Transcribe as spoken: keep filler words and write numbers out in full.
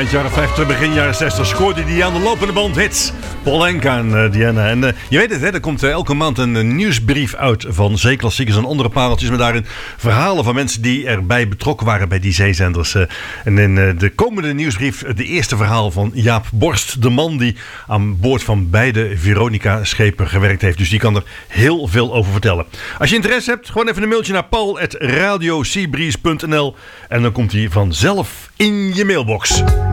eind jaren vijftig, begin jaren zestig scoorde hij aan de lopende band hits. Paul Anka en uh, Diana. En uh, je weet het, hè, er komt uh, elke maand een uh, nieuwsbrief uit van zeeklassiekers en andere pareltjes met daarin verhalen van mensen die erbij betrokken waren bij die zeezenders. Uh, en in uh, de komende nieuwsbrief uh, de eerste verhaal van Jaap Borst, de man die aan boord van beide Veronica-schepen gewerkt heeft. Dus die kan er heel veel over vertellen. Als je interesse hebt, gewoon even een mailtje naar paul at radio seabreeze punt n l en dan komt hij vanzelf in je mailbox.